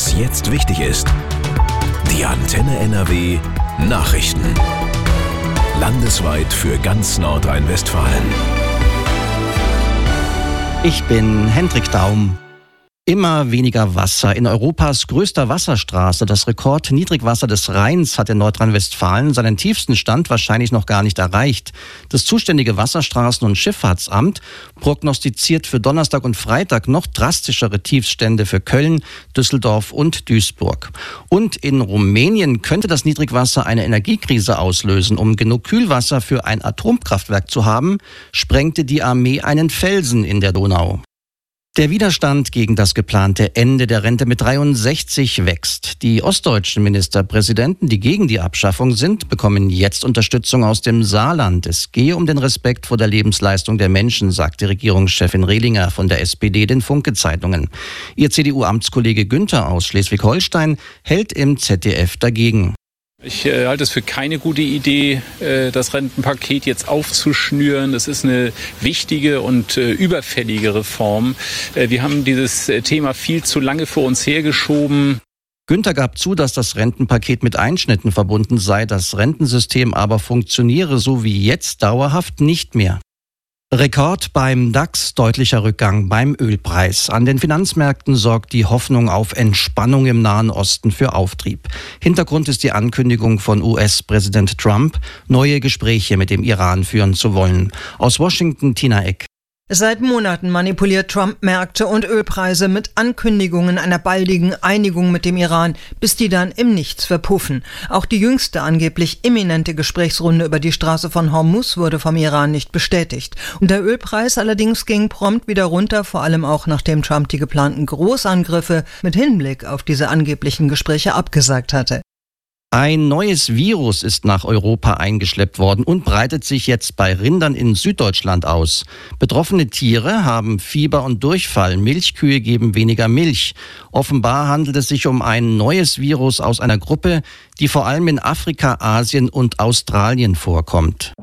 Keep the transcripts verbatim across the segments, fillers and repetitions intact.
Was jetzt wichtig ist. Die Antenne N R W Nachrichten. Landesweit für ganz Nordrhein-Westfalen. Ich bin Hendrik Daum. Immer weniger Wasser. In Europas größter Wasserstraße, das Rekordniedrigwasser des Rheins, hat in Nordrhein-Westfalen seinen tiefsten Stand wahrscheinlich noch gar nicht erreicht. Das zuständige Wasserstraßen- und Schifffahrtsamt prognostiziert für Donnerstag und Freitag noch drastischere Tiefstände für Köln, Düsseldorf und Duisburg. Und in Rumänien könnte das Niedrigwasser eine Energiekrise auslösen. Um genug Kühlwasser für ein Atomkraftwerk zu haben, sprengte die Armee einen Felsen in der Donau. Der Widerstand gegen das geplante Ende der Rente mit dreiundsechzig wächst. Die ostdeutschen Ministerpräsidenten, die gegen die Abschaffung sind, bekommen jetzt Unterstützung aus dem Saarland. Es gehe um den Respekt vor der Lebensleistung der Menschen, sagte Regierungschefin Rehlinger von der S P D den Funke-Zeitungen. Ihr C D U-Amtskollege Günther aus Schleswig-Holstein hält im Z D F dagegen. Ich äh, halte es für keine gute Idee, äh, das Rentenpaket jetzt aufzuschnüren. Das ist eine wichtige und äh, überfällige Reform. Äh, wir haben dieses äh, Thema viel zu lange vor uns hergeschoben. Günther gab zu, dass das Rentenpaket mit Einschnitten verbunden sei. Das Rentensystem aber funktioniere so wie jetzt dauerhaft nicht mehr. Rekord beim DAX, deutlicher Rückgang beim Ölpreis. An den Finanzmärkten sorgt die Hoffnung auf Entspannung im Nahen Osten für Auftrieb. Hintergrund ist die Ankündigung von U S-Präsident Trump, neue Gespräche mit dem Iran führen zu wollen. Aus Washington, Tina Eck. Seit Monaten manipuliert Trump Märkte und Ölpreise mit Ankündigungen einer baldigen Einigung mit dem Iran, bis die dann im Nichts verpuffen. Auch die jüngste angeblich imminente Gesprächsrunde über die Straße von Hormuz wurde vom Iran nicht bestätigt. Und der Ölpreis allerdings ging prompt wieder runter, vor allem auch nachdem Trump die geplanten Großangriffe mit Hinblick auf diese angeblichen Gespräche abgesagt hatte. Ein neues Virus ist nach Europa eingeschleppt worden und breitet sich jetzt bei Rindern in Süddeutschland aus. Betroffene Tiere haben Fieber und Durchfall. Milchkühe geben weniger Milch. Offenbar handelt es sich um ein neues Virus aus einer Gruppe, die vor allem in Afrika, Asien und Australien vorkommt.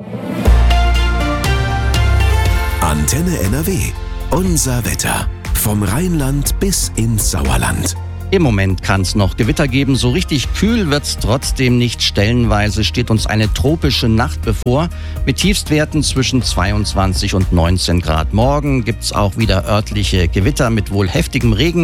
Antenne N R W. Unser Wetter. Vom Rheinland bis ins Sauerland. Im Moment kann es noch Gewitter geben, so richtig kühl wird's trotzdem nicht. Stellenweise steht uns eine tropische Nacht bevor, mit Tiefstwerten zwischen zweiundzwanzig und neunzehn Grad. Morgen gibt's auch wieder örtliche Gewitter mit wohl heftigem Regen.